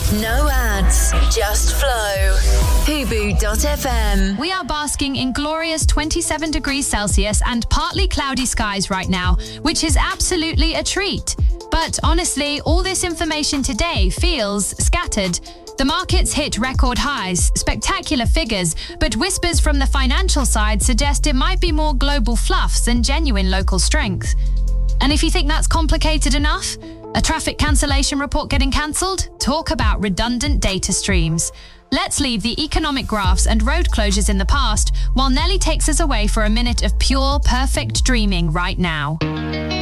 No ads, just flow. Hubu.fm. We are basking in glorious 27 degrees Celsius and partly cloudy skies right now, which is absolutely a treat. But honestly, all this information today feels scattered. The markets hit record highs, spectacular figures, but whispers from the financial side suggest it might be more global fluffs than genuine local strength. And if you think that's complicated enough, a traffic cancellation report getting cancelled? Talk about redundant data streams. Let's leave the economic graphs and road closures in the past while Nelly takes us away for a minute of pure, perfect dreaming right now.